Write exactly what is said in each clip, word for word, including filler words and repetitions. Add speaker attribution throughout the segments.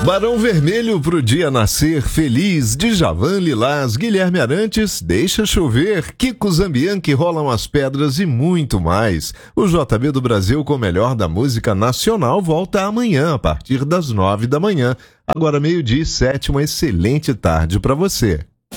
Speaker 1: Barão Vermelho pro dia nascer feliz, Djavan Lilás, Guilherme Arantes, Deixa Chover, Kiko Zambianchi, Rolam as Pedras e muito mais. O J B do Brasil com o melhor da música nacional volta amanhã a partir das nove da manhã. Agora meio-dia e sete, uma excelente tarde para você.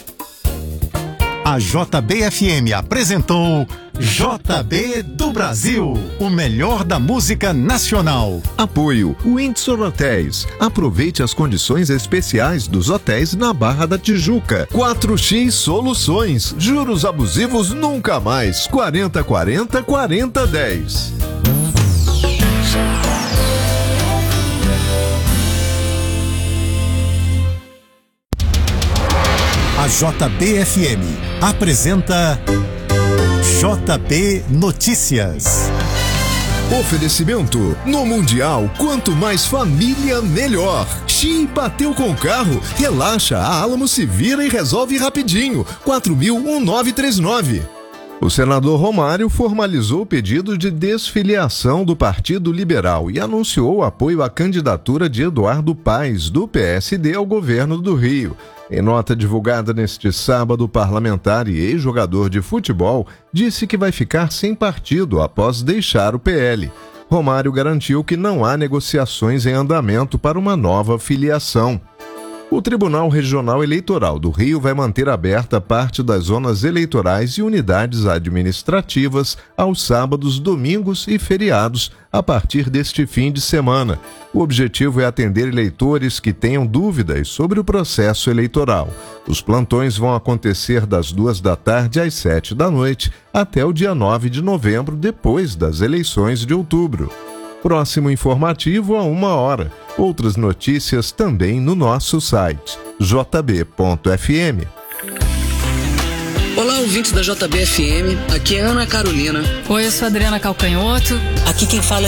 Speaker 2: A J B F M apresentou J B do Brasil, o melhor da música nacional.
Speaker 1: Apoio Windsor Hotéis. Aproveite as condições especiais dos hotéis na Barra da Tijuca. quatro X Soluções. Juros abusivos nunca mais. quarenta quarenta quarenta dez.
Speaker 2: A J B F M apresenta J B Notícias.
Speaker 1: Oferecimento: no Mundial, quanto mais família, melhor. Xi bateu com o carro, relaxa, a Alamo se vira e resolve rapidinho. quatro mil nove três nove. O senador Romário formalizou o pedido de desfiliação do Partido Liberal e anunciou o apoio à candidatura de Eduardo Paes, do P S D, ao governo do Rio. Em nota divulgada neste sábado, o parlamentar e ex-jogador de futebol disse que vai ficar sem partido após deixar o P L. Romário garantiu que não há negociações em andamento para uma nova filiação. O Tribunal Regional Eleitoral do Rio vai manter aberta parte das zonas eleitorais e unidades administrativas aos sábados, domingos e feriados a partir deste fim de semana. O objetivo é atender eleitores que tenham dúvidas sobre o processo eleitoral. Os plantões vão acontecer das duas da tarde às sete da noite até o dia nove de novembro, depois das eleições de outubro. Próximo informativo a uma hora. Outras notícias também no nosso site j b ponto f m.
Speaker 3: Olá, ouvintes da J B F M. Aqui é Ana Carolina.
Speaker 4: Oi, eu sou a Adriana Calcanhoto.
Speaker 5: Aqui quem fala é